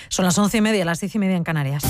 Son las 11:30, las 10:30 en Canarias.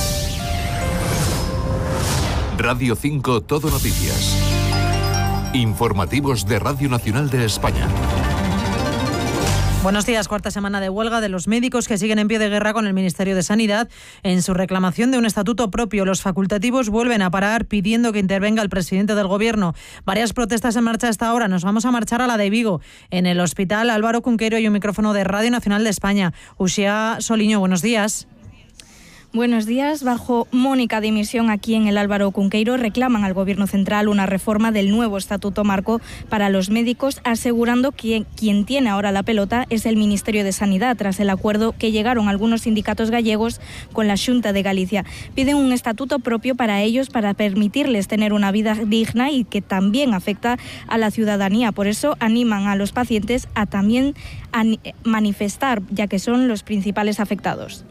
Radio 5 Todo Noticias. Informativos de Radio Nacional de España. Buenos días. Cuarta semana de huelga de los médicos que siguen en pie de guerra con el Ministerio de Sanidad en su reclamación de un estatuto propio. Los facultativos vuelven a parar pidiendo que intervenga el presidente del Gobierno. Varias protestas en marcha a esta hora. Nos vamos a marchar a la de Vigo. En el Hospital Álvaro Cunqueiro hay un micrófono de Radio Nacional de España. Uxía Soliño, buenos días. Buenos días. Bajo Mónica dimisión aquí en el Álvaro Cunqueiro reclaman al Gobierno central una reforma del nuevo Estatuto Marco para los médicos, asegurando que quien tiene ahora la pelota es el Ministerio de Sanidad, tras el acuerdo que llegaron algunos sindicatos gallegos con la Xunta de Galicia. Piden un estatuto propio para ellos para permitirles tener una vida digna y que también afecta a la ciudadanía. Por eso animan a los pacientes a también manifestar, ya que son los principales afectados.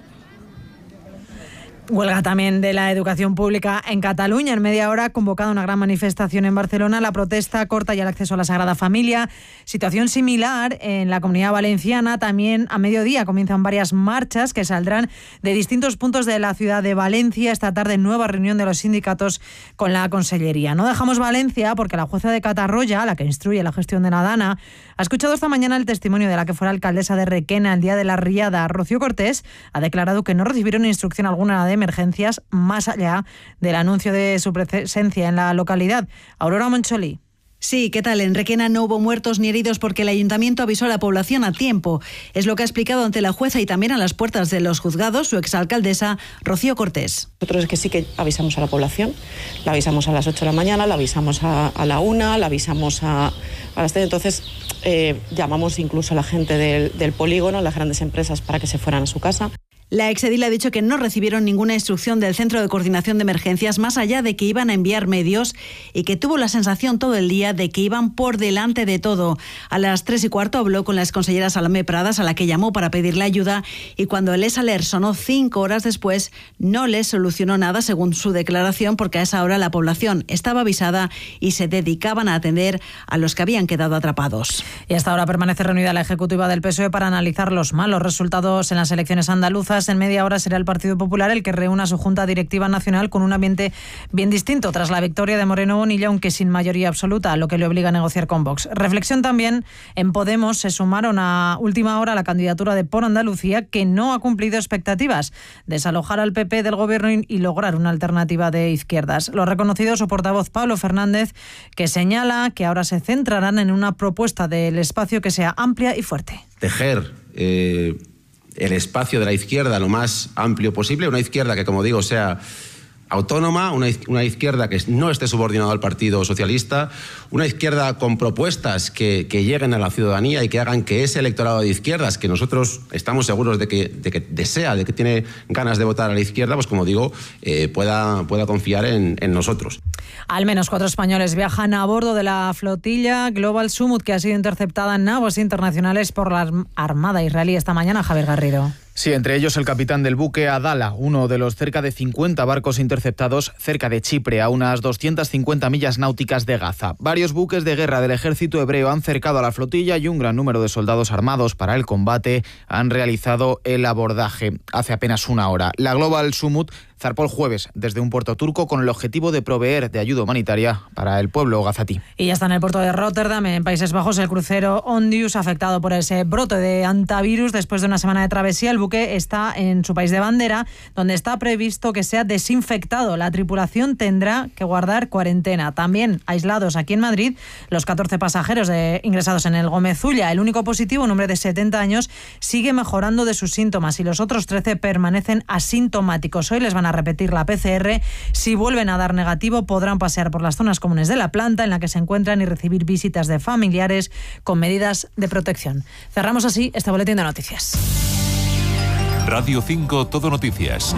Huelga también de la educación pública en Cataluña. En media hora ha convocado una gran manifestación en Barcelona. La protesta corta ya el acceso a la Sagrada Familia. Situación similar en la Comunidad Valenciana. También a mediodía comienzan varias marchas que saldrán de distintos puntos de la ciudad de Valencia. Esta tarde nueva reunión de los sindicatos con la Consellería. No dejamos Valencia porque la jueza de Catarroya, la que instruye la gestión de la Dana, ha escuchado esta mañana el testimonio de la que fuera alcaldesa de Requena el día de la riada. Rocío Cortés ha declarado que no recibieron instrucción alguna de emergencias más allá del anuncio de su presencia en la localidad. Aurora Moncholí. Sí, ¿qué tal? En Requena no hubo muertos ni heridos porque el ayuntamiento avisó a la población a tiempo. Es lo que ha explicado ante la jueza y también a las puertas de los juzgados su exalcaldesa Rocío Cortés. Nosotros es que sí que avisamos a la población. La avisamos a las 8 de la mañana, la avisamos a la 1, la avisamos a las 3. Entonces llamamos incluso a la gente del polígono, a las grandes empresas, para que se fueran a su casa. La exedil ha dicho que no recibieron ninguna instrucción del Centro de Coordinación de Emergencias más allá de que iban a enviar medios y que tuvo la sensación todo el día de que iban por delante de todo. A las 3:15 habló con la exconsellera Salomé Pradas, a la que llamó para pedirle ayuda, y cuando el ESALER sonó 5 horas después no les solucionó nada según su declaración, porque a esa hora la población estaba avisada y se dedicaban a atender a los que habían quedado atrapados. Y hasta ahora permanece reunida la ejecutiva del PSOE para analizar los malos resultados en las elecciones andaluzas. En media hora será el Partido Popular el que reúna su Junta Directiva Nacional con un ambiente bien distinto tras la victoria de Moreno Bonilla, aunque sin mayoría absoluta, lo que le obliga a negociar con Vox. Reflexión también en Podemos. Se sumaron a última hora la candidatura de Por Andalucía, que no ha cumplido expectativas: desalojar al PP del gobierno y lograr una alternativa de izquierdas. Lo ha reconocido su portavoz Pablo Fernández, que señala que ahora se centrarán en una propuesta del espacio que sea amplia y fuerte. Tejer el espacio de la izquierda lo más amplio posible, una izquierda que, como digo, sea autónoma, una izquierda que no esté subordinada al Partido Socialista, una izquierda con propuestas que lleguen a la ciudadanía y que hagan que ese electorado de izquierdas, que nosotros estamos seguros de que desea, de que tiene ganas de votar a la izquierda, pues como digo, pueda confiar en nosotros. Al menos 4 españoles viajan a bordo de la flotilla Global Sumut, que ha sido interceptada en aguas internacionales por la Armada israelí esta mañana. Javier Garrido. Sí, entre ellos el capitán del buque Adala, uno de los cerca de 50 barcos interceptados cerca de Chipre, a unas 250 millas náuticas de Gaza. Varios buques de guerra del ejército hebreo han cercado a la flotilla y un gran número de soldados armados para el combate han realizado el abordaje hace apenas una hora. La Global Sumut zarpó el jueves desde un puerto turco con el objetivo de proveer de ayuda humanitaria para el pueblo gazatí. Y ya está en el puerto de Rotterdam, en Países Bajos, el crucero Ondius, afectado por ese brote de hantavirus. Después de una semana de travesía, el buque está en su país de bandera, donde está previsto que sea desinfectado. La tripulación tendrá que guardar cuarentena. También aislados aquí en Madrid los 14 pasajeros ingresados en el Gómez Ulla. El único positivo, un hombre de 70 años, sigue mejorando de sus síntomas y los otros 13 permanecen asintomáticos. Hoy les van a repetir la PCR. Si vuelven a dar negativo, podrán pasear por las zonas comunes de la planta en la que se encuentran y recibir visitas de familiares con medidas de protección. Cerramos así este boletín de noticias. Radio 5 Todo Noticias.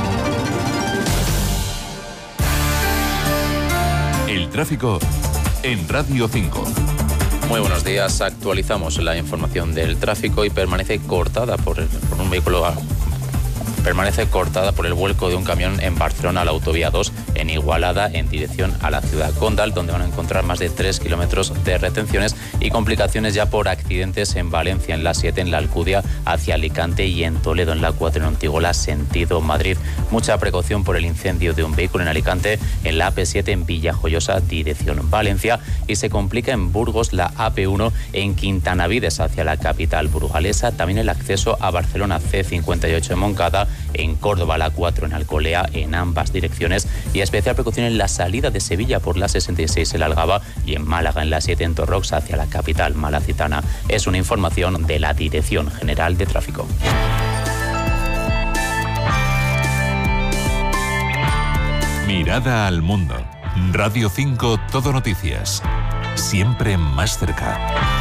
El tráfico en Radio 5. Muy buenos días. Actualizamos la información del tráfico y permanece cortada por un vehículo permanece cortada por el vuelco de un camión en Barcelona a la autovía 2, en Igualada, en dirección a la ciudad condal, donde van a encontrar más de 3 kilómetros de retenciones y complicaciones ya por accidentes en Valencia, en la 7, en la Alcudia, hacia Alicante, y en Toledo, en la 4, en Ontigola, sentido Madrid. Mucha precaución por el incendio de un vehículo en Alicante, en la AP7, en Villajoyosa, dirección Valencia, y se complica en Burgos la AP1 en Quintanavides hacia la capital burgalesa. También el acceso a Barcelona, C58 en Moncada, en Córdoba la 4 en Alcolea, en ambas direcciones, y especial precaución en la salida de Sevilla por la 66 en la Algaba, y en Málaga en la 7 en Torrox hacia la capital malacitana. Es una información de la Dirección General de Tráfico. Mirada al mundo. Radio 5 Todo Noticias. Siempre más cerca.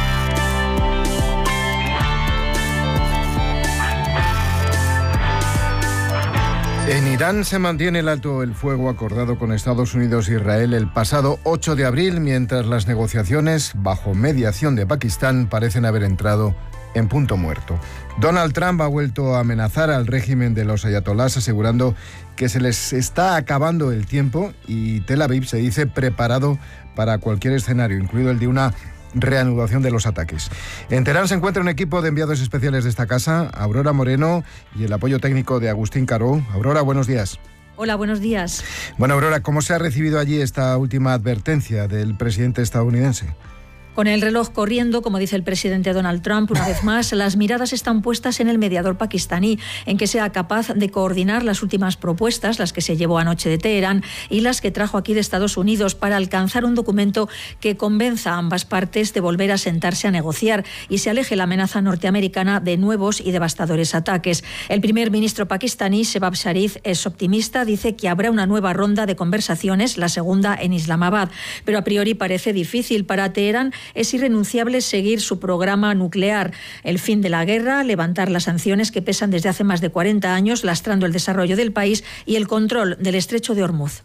En Irán se mantiene el alto el fuego acordado con Estados Unidos e Israel el pasado 8 de abril, mientras las negociaciones, bajo mediación de Pakistán, parecen haber entrado en punto muerto. Donald Trump ha vuelto a amenazar al régimen de los ayatolás, asegurando que se les está acabando el tiempo, y Tel Aviv se dice preparado para cualquier escenario, incluido el de una reanudación de los ataques. En Teherán se encuentra un equipo de enviados especiales de esta casa, Aurora Moreno, y el apoyo técnico de Agustín Caro. Aurora, buenos días. Hola, buenos días. Bueno, Aurora, ¿cómo se ha recibido allí esta última advertencia del presidente estadounidense? Con el reloj corriendo, como dice el presidente Donald Trump, una vez más, las miradas están puestas en el mediador pakistaní, en que sea capaz de coordinar las últimas propuestas, las que se llevó anoche de Teherán y las que trajo aquí de Estados Unidos, para alcanzar un documento que convenza a ambas partes de volver a sentarse a negociar y se aleje la amenaza norteamericana de nuevos y devastadores ataques. El primer ministro pakistaní, Shehbaz Sharif, es optimista, dice que habrá una nueva ronda de conversaciones, la segunda en Islamabad, pero a priori parece difícil. Para Teherán es irrenunciable seguir su programa nuclear, el fin de la guerra, levantar las sanciones que pesan desde hace más de 40 años, lastrando el desarrollo del país, y el control del estrecho de Hormuz.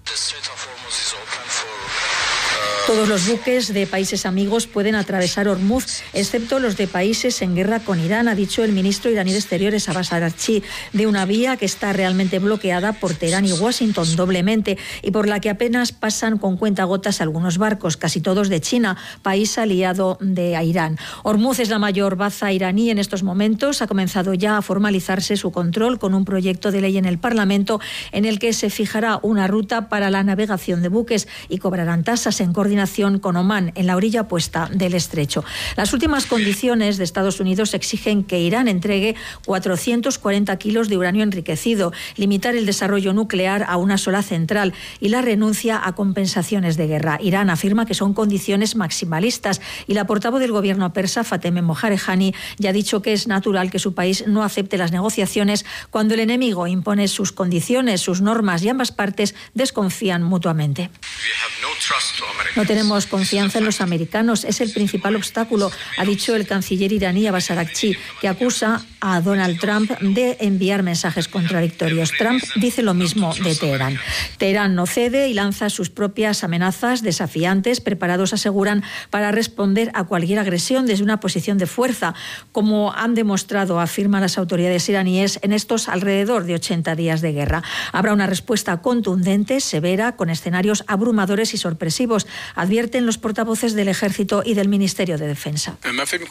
Todos los buques de países amigos pueden atravesar Hormuz, excepto los de países en guerra con Irán, ha dicho el ministro iraní de Exteriores, Abbas Araghchi, de una vía que está realmente bloqueada por Teherán y Washington doblemente, y por la que apenas pasan con cuentagotas algunos barcos, casi todos de China, país aliado de Irán. Hormuz es la mayor baza iraní en estos momentos. Ha comenzado ya a formalizarse su control con un proyecto de ley en el Parlamento en el que se fijará una ruta para la navegación de buques y cobrarán tasas en coordinación con Omán, en la orilla opuesta del estrecho. Las últimas condiciones de Estados Unidos exigen que Irán entregue 440 kilos de uranio enriquecido, limitar el desarrollo nuclear a una sola central y la renuncia a compensaciones de guerra. Irán afirma que son condiciones maximalistas, y la portavoz del gobierno persa, Fateme Mojarejani, ya ha dicho que es natural que su país no acepte las negociaciones cuando el enemigo impone sus condiciones, sus normas, y ambas partes desconfían mutuamente. No tenemos confianza en los americanos, es el principal obstáculo, ha dicho el canciller iraní Abbas Araghchi, que acusa a Donald Trump de enviar mensajes contradictorios. Trump dice lo mismo de Teherán. Teherán no cede y lanza sus propias amenazas desafiantes, preparados, aseguran, para responder a cualquier agresión desde una posición de fuerza, como han demostrado, afirman las autoridades iraníes, en estos alrededor de 80 días de guerra. Habrá una respuesta contundente, severa, con escenarios abrumadores y sorpresivos, advierten los portavoces del Ejército y del Ministerio de Defensa.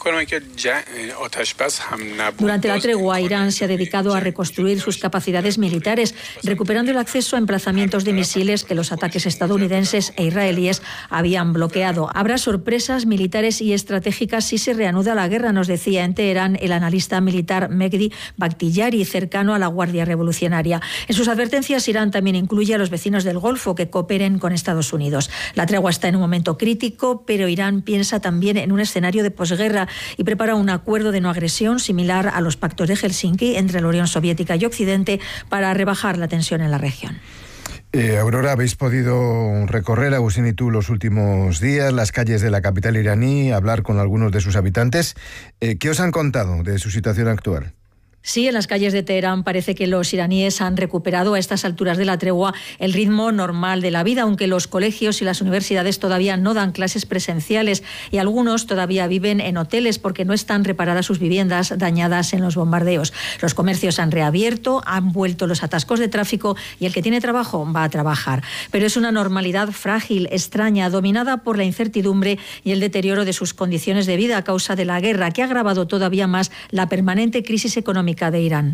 Durante la tregua, Irán se ha dedicado a reconstruir sus capacidades militares, recuperando el acceso a emplazamientos de misiles que los ataques estadounidenses e israelíes habían bloqueado. Habrá sorpresas militares y estratégicas si se reanuda la guerra, nos decía en Teherán el analista militar Mehdi Bakhtiyari, cercano a la Guardia Revolucionaria. En sus advertencias, Irán también incluye a los vecinos del Golfo que cooperen con Estados Unidos. La tregua está en un momento crítico, pero Irán piensa también en un escenario de posguerra y prepara un acuerdo de no agresión similar a los pactos de Helsinki entre la Unión Soviética y Occidente para rebajar la tensión en la región. Aurora, habéis podido recorrer, Agustín y tú, los últimos días las calles de la capital iraní, hablar con algunos de sus habitantes. ¿Qué os han contado de su situación actual? Sí, en las calles de Teherán parece que los iraníes han recuperado a estas alturas de la tregua el ritmo normal de la vida, aunque los colegios y las universidades todavía no dan clases presenciales y algunos todavía viven en hoteles porque no están reparadas sus viviendas dañadas en los bombardeos. Los comercios han reabierto, han vuelto los atascos de tráfico y el que tiene trabajo va a trabajar. Pero es una normalidad frágil, extraña, dominada por la incertidumbre y el deterioro de sus condiciones de vida a causa de la guerra, que ha agravado todavía más la permanente crisis económica de Irán.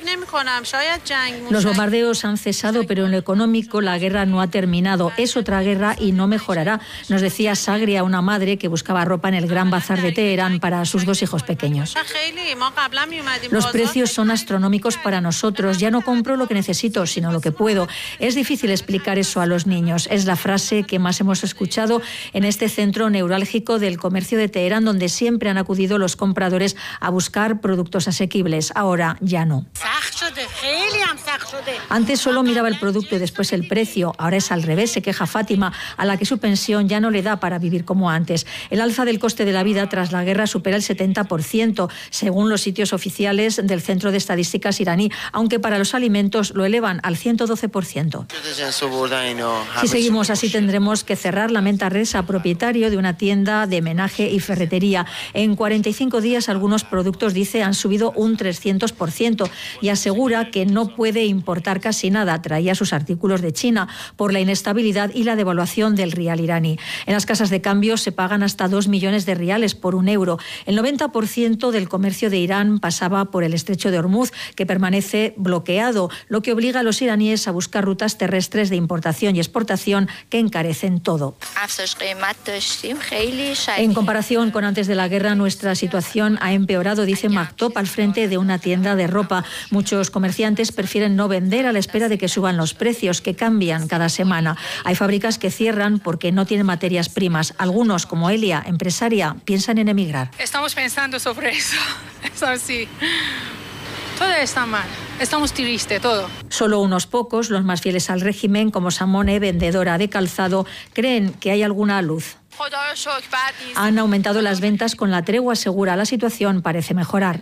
Los bombardeos han cesado, pero en lo económico la guerra no ha terminado. Es otra guerra y no mejorará, nos decía Sagria, una madre que buscaba ropa en el Gran Bazar de Teherán para sus 2 hijos pequeños. Los precios son astronómicos para nosotros. Ya no compro lo que necesito, sino lo que puedo. Es difícil explicar eso a los niños. Es la frase que más hemos escuchado en este centro neurálgico del comercio de Teherán, donde siempre han acudido los compradores a buscar productos asequibles. Ahora ya no. Antes solo miraba el producto y después el precio. Ahora es al revés, se queja Fátima, a la que su pensión ya no le da para vivir como antes. El alza del coste de la vida tras la guerra supera el 70%, según los sitios oficiales del Centro de Estadísticas iraní, aunque para los alimentos lo elevan al 112%. Si seguimos así tendremos que cerrar, lamenta Reza, propietario de una tienda de menaje y ferretería. En 45 días algunos productos, dice, han subido un 300% y asegura que no puede importar casi nada. Traía sus artículos de China por la inestabilidad y la devaluación del rial iraní. En las casas de cambio se pagan hasta 2 millones de riales por €1. El 90% del comercio de Irán pasaba por el estrecho de Hormuz, que permanece bloqueado, lo que obliga a los iraníes a buscar rutas terrestres de importación y exportación que encarecen todo. En comparación con antes de la guerra, nuestra situación ha empeorado, dice Maktop, al frente de una tienda de ropa. Muchos comerciantes prefieren no vender a la espera de que suban los precios, que cambian cada semana. Hay fábricas que cierran porque no tienen materias primas. Algunos, como Elia, empresaria, piensan en emigrar. Estamos pensando sobre eso. Es así. Todo está mal. Estamos tristes, todo. Solo unos pocos, los más fieles al régimen, como Samone, vendedora de calzado, creen que hay alguna luz. Han aumentado las ventas con la tregua, asegura. La situación parece mejorar.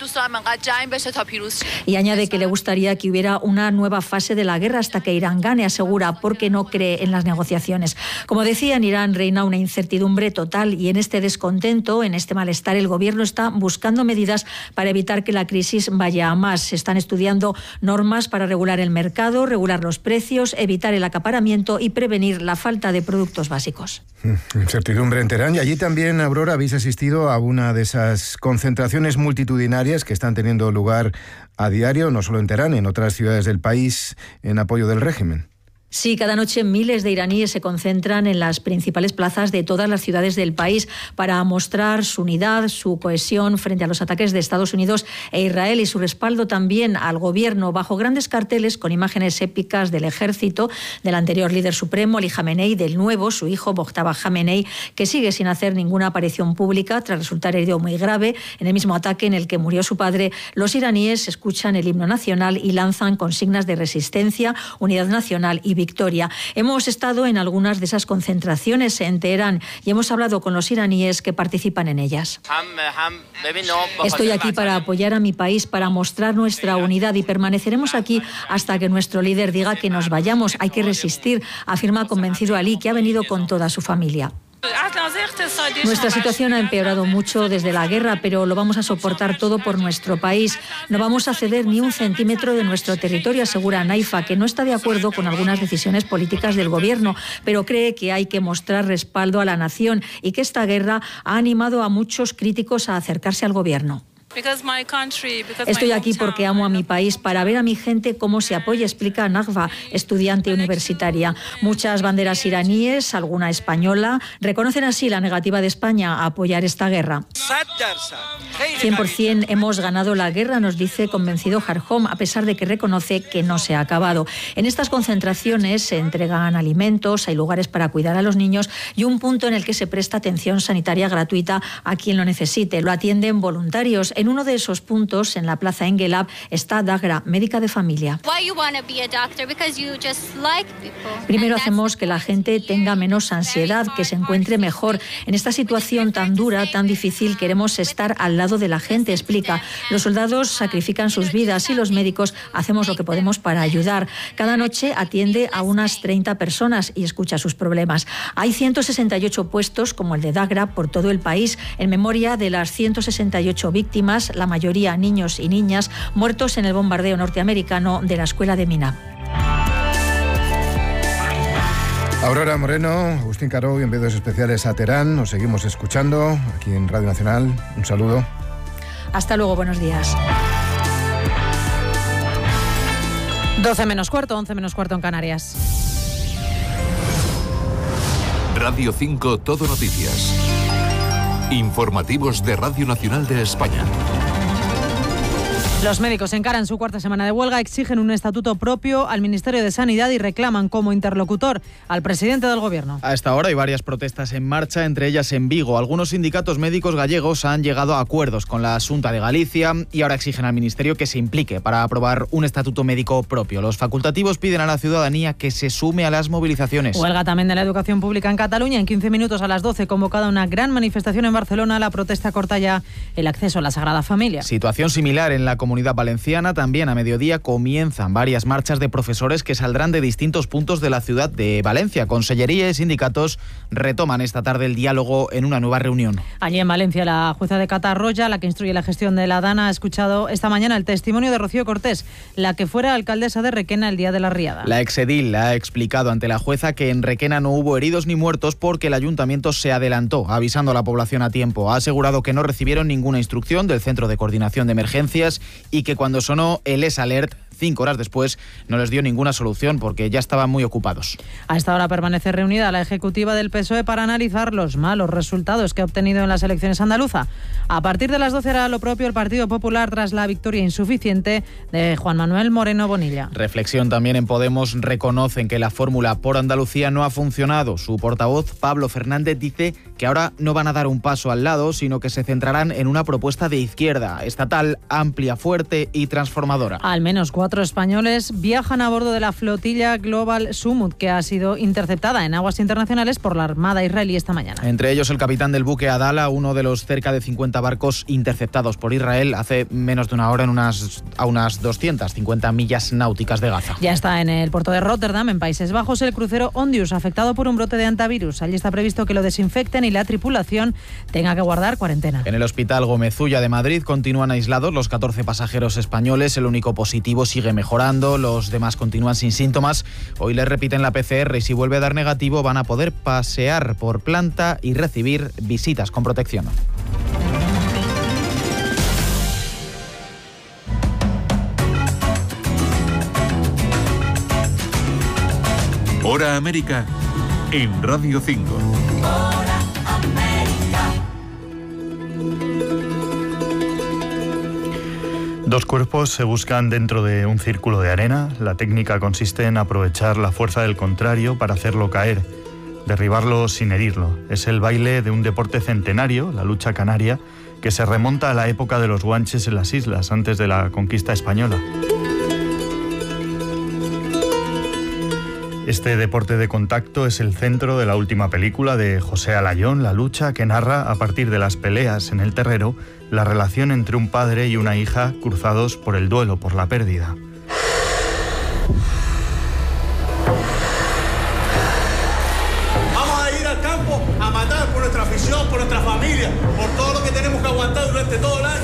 Y añade que le gustaría que hubiera una nueva fase de la guerra hasta que Irán gane, asegura, porque no cree en las negociaciones. Como decía, en Irán reina una incertidumbre total y en este descontento, en este malestar, el gobierno está buscando medidas para evitar que la crisis vaya a más. Se están estudiando normas para regular el mercado, regular los precios, evitar el acaparamiento y prevenir la falta de productos básicos. Incertidumbre en Teherán. Y allí también, Aurora, habéis asistido a una de esas concentraciones multitudinarias que están teniendo lugar a diario, no solo en Teherán, en otras ciudades del país, en apoyo del régimen. Sí, cada noche miles de iraníes se concentran en las principales plazas de todas las ciudades del país para mostrar su unidad, su cohesión frente a los ataques de Estados Unidos e Israel y su respaldo también al gobierno, bajo grandes carteles con imágenes épicas del ejército, del anterior líder supremo, Ali Khamenei, del nuevo, su hijo, Mojtaba Khamenei, que sigue sin hacer ninguna aparición pública tras resultar herido muy grave en el mismo ataque en el que murió su padre. Los iraníes escuchan el himno nacional y lanzan consignas de resistencia, unidad nacional y victoria. Hemos estado en algunas de esas concentraciones en Teherán y hemos hablado con los iraníes que participan en ellas. Estoy aquí para apoyar a mi país, para mostrar nuestra unidad y permaneceremos aquí hasta que nuestro líder diga que nos vayamos. Hay que resistir, afirma convencido Ali, que ha venido con toda su familia. Nuestra situación ha empeorado mucho desde la guerra, pero lo vamos a soportar todo por nuestro país. No vamos a ceder ni un centímetro de nuestro territorio, asegura Naifa, que no está de acuerdo con algunas decisiones políticas del gobierno, pero cree que hay que mostrar respaldo a la nación y que esta guerra ha animado a muchos críticos a acercarse al gobierno. Estoy aquí porque amo a mi país, para ver a mi gente cómo se apoya, explica Nagva, estudiante universitaria. Muchas banderas iraníes, alguna española, reconocen así la negativa de España a apoyar esta guerra. 100% hemos ganado la guerra, nos dice convencido Harhom, a pesar de que reconoce que no se ha acabado. En estas concentraciones se entregan alimentos, hay lugares para cuidar a los niños y un punto en el que se presta atención sanitaria gratuita a quien lo necesite. Lo atienden voluntarios. En uno de esos puntos, en la Plaza Engelab, está Dagra, médica de familia. Primero hacemos que la gente tenga menos ansiedad, que se encuentre mejor. En esta situación tan dura, tan difícil, queremos estar al lado de la gente, explica. Los soldados sacrifican sus vidas y los médicos hacemos lo que podemos para ayudar. Cada noche atiende a unas 30 personas y escucha sus problemas. Hay 168 puestos, como el de Dagra, por todo el país, en memoria de las 168 víctimas, la mayoría niños y niñas, muertos en el bombardeo norteamericano de la escuela de Mina. Aurora Moreno, Agustín Caro y enviados especiales a Teherán. Nos seguimos escuchando aquí en Radio Nacional. Un saludo. Hasta luego, buenos días. 12 menos cuarto, 11 menos cuarto en Canarias. Radio 5 Todo Noticias. Informativos de Radio Nacional de España. Los médicos encaran su cuarta semana de huelga, exigen un estatuto propio al Ministerio de Sanidad y reclaman como interlocutor al presidente del Gobierno. A esta hora hay varias protestas en marcha, entre ellas en Vigo. Algunos sindicatos médicos gallegos han llegado a acuerdos con la Xunta de Galicia y ahora exigen al Ministerio que se implique para aprobar un estatuto médico propio. Los facultativos piden a la ciudadanía que se sume a las movilizaciones. Huelga también de la educación pública en Cataluña. En 15 minutos a las 12 convocada una gran manifestación en Barcelona. La protesta corta ya el acceso a la Sagrada Familia. Situación similar en la Comunidad Valenciana. También a mediodía comienzan varias marchas de profesores que saldrán de distintos puntos de la ciudad de Valencia. Consellería y sindicatos retoman esta tarde el diálogo en una nueva reunión. Allí en Valencia, la jueza de Catarroya, la que instruye la gestión de la Dana, ha escuchado esta mañana el testimonio de Rocío Cortés, la que fuera alcaldesa de Requena el día de la riada. La exedil ha explicado ante la jueza que en Requena no hubo heridos ni muertos porque el ayuntamiento se adelantó, avisando a la población a tiempo. Ha asegurado que no recibieron ninguna instrucción del Centro de Coordinación de Emergencias y que cuando sonó el S-Alert, 5 horas después, no les dio ninguna solución porque ya estaban muy ocupados. A esta hora permanece reunida la ejecutiva del PSOE para analizar los malos resultados que ha obtenido en las elecciones andaluzas. A partir de las 12 hará lo propio el Partido Popular tras la victoria insuficiente de Juan Manuel Moreno Bonilla. Reflexión también en Podemos. Reconocen que la fórmula por Andalucía no ha funcionado. Su portavoz, Pablo Fernández, dice que ahora no van a dar un paso al lado, sino que se centrarán en una propuesta de izquierda, estatal, amplia, fuerte y transformadora. Al menos 4 españoles viajan a bordo de la flotilla Global Sumut, que ha sido interceptada en aguas internacionales por la Armada israelí esta mañana. Entre ellos el capitán del buque Adala, uno de los cerca de 50 barcos interceptados por Israel hace menos de una hora a unas 250 millas náuticas de Gaza. Ya está en el puerto de Rotterdam, en Países Bajos, el crucero Ondius, afectado por un brote de antivirus. Allí está previsto que lo desinfecten y la tripulación tenga que guardar cuarentena. En el Hospital Gómez Ulla de Madrid continúan aislados los 14 pasajeros españoles. El único positivo sigue mejorando, los demás continúan sin síntomas. Hoy les repiten la PCR y si vuelve a dar negativo van a poder pasear por planta y recibir visitas con protección. Hora América en Radio 5. Dos cuerpos se buscan dentro de un círculo de arena. La técnica consiste en aprovechar la fuerza del contrario para hacerlo caer, derribarlo sin herirlo. Es el baile de un deporte centenario, la lucha canaria, que se remonta a la época de los guanches en las islas, antes de la conquista española. Este deporte de contacto es el centro de la última película de José Alayón, La lucha, que narra, a partir de las peleas en el terrero, la relación entre un padre y una hija cruzados por el duelo, por la pérdida. Vamos a ir al campo a matar por nuestra afición, por nuestra familia, por todo lo que tenemos que aguantar durante todo el año.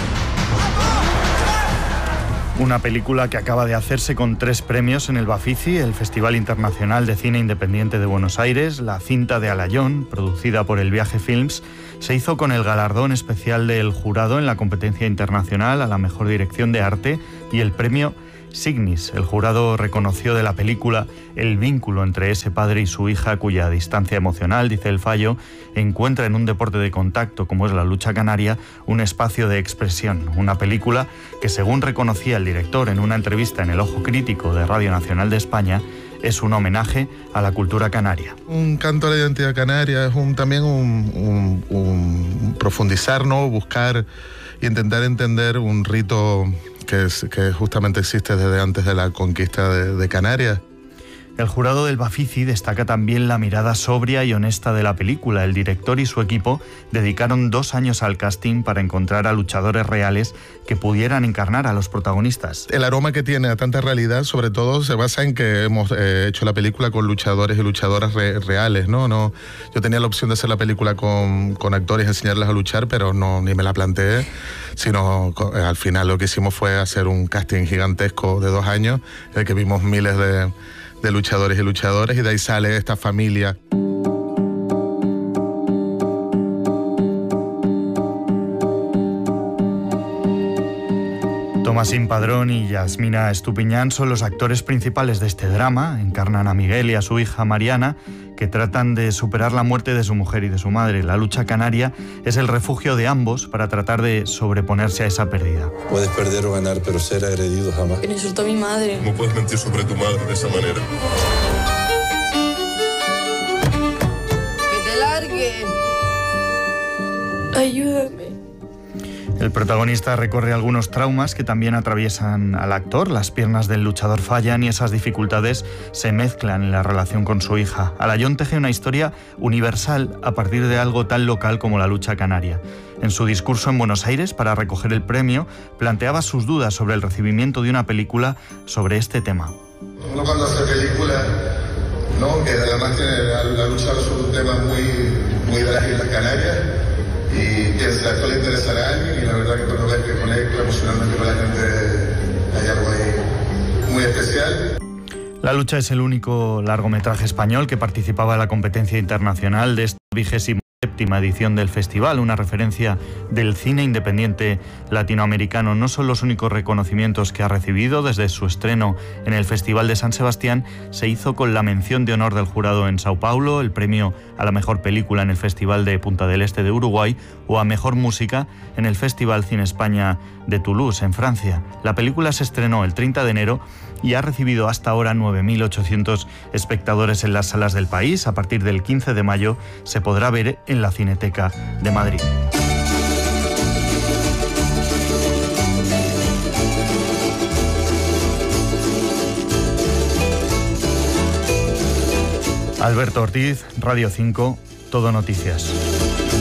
Una película que acaba de hacerse con 3 premios en el Bafisi, el Festival Internacional de Cine Independiente de Buenos Aires. La cinta de Alayón, producida por El Viaje Films, se hizo con el galardón especial del jurado en la competencia internacional a la mejor dirección de arte y el premio Signis. El jurado reconoció de la película el vínculo entre ese padre y su hija, cuya distancia emocional, dice el fallo, encuentra en un deporte de contacto como es la lucha canaria un espacio de expresión. Una película que, según reconocía el director en una entrevista en El Ojo Crítico de Radio Nacional de España, es un homenaje a la cultura canaria. Un canto a la identidad canaria es también un profundizar, ¿no? Buscar e intentar entender un rito que justamente existe desde antes de la conquista de Canarias. El jurado del Bafisi destaca también la mirada sobria y honesta de la película. El director y su equipo dedicaron 2 años al casting para encontrar a luchadores reales que pudieran encarnar a los protagonistas. El aroma que tiene a tanta realidad, sobre todo, se basa en que hemos hecho la película con luchadores y luchadoras reales, ¿no? Yo tenía la opción de hacer la película con actores y enseñarles a luchar, pero ni me la planteé, sino al final lo que hicimos fue hacer un casting gigantesco de 2 años, en el que vimos miles de luchadores y luchadoras, y de ahí sale esta familia. Tomasín Padrón y Yasmina Estupiñán son los actores principales de este drama. Encarnan a Miguel y a su hija Mariana, que tratan de superar la muerte de su mujer y de su madre. La lucha canaria es el refugio de ambos para tratar de sobreponerse a esa pérdida. Puedes perder o ganar, pero ser agredido jamás. Que insultó a mi madre. ¿Cómo puedes mentir sobre tu madre de esa manera? ¡Que te largue! Ayúdame. El protagonista recorre algunos traumas que también atraviesan al actor. Las piernas del luchador fallan y esas dificultades se mezclan en la relación con su hija. Alayón teje una historia universal a partir de algo tan local como la lucha canaria. En su discurso en Buenos Aires para recoger el premio, planteaba sus dudas sobre el recibimiento de una película sobre este tema. Uno cuando hace películas, ¿no?, que además tiene la lucha sobre un tema muy de las Islas Canarias, y piensa, esto le interesará a alguien, y la verdad que cuando ves que conecta emocionalmente con la gente hay algo ahí muy especial. La lucha es el único largometraje español que participaba en la competencia internacional de esta 27ª edición del festival, una referencia del cine independiente latinoamericano. No son los únicos reconocimientos que ha recibido. Desde su estreno en el Festival de San Sebastián se hizo con la mención de honor del jurado en Sao Paulo, el premio a la mejor película en el Festival de Punta del Este de Uruguay o a mejor música en el Festival Cine España de Toulouse, en Francia. La película se estrenó el 30 de enero y ha recibido hasta ahora 9.800 espectadores en las salas del país. A partir del 15 de mayo se podrá ver en la Cineteca de Madrid. Alberto Ortiz, Radio 5, Todo Noticias.